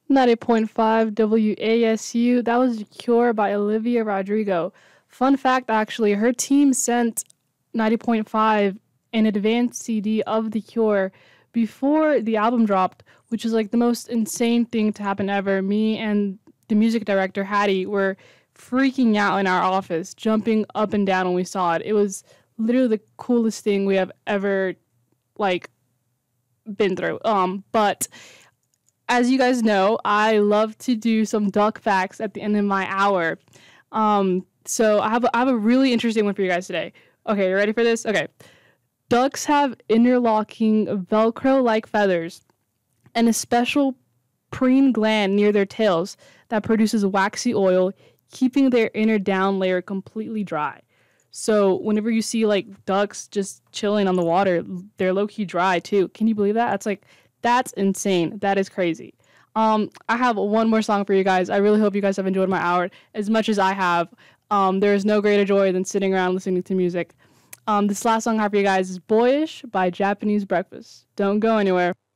90.5 WASU. That was The Cure by Olivia Rodrigo. Fun fact, actually, her team sent 90.5 an advanced CD of The Cure before the album dropped, which is like the most insane thing to happen ever. Me and the music director, Hattie, were freaking out in our office, jumping up and down when we saw it. It was literally the coolest thing we have ever, like, been through. But as you guys know, I love to do some duck facts at the end of my hour. So I have a really interesting one for you guys today. Okay, you ready for this? Okay. Ducks have interlocking Velcro-like feathers and a special preen gland near their tails that produces waxy oil, keeping their inner down layer completely dry. So whenever you see like ducks just chilling on the water, they're low key dry too. Can you believe that? That's insane. That is crazy. I have one more song for you guys. I really hope you guys have enjoyed my hour as much as I have. There is no greater joy than sitting around listening to music. This last song I have for you guys is Boyish by Japanese Breakfast. Don't go anywhere.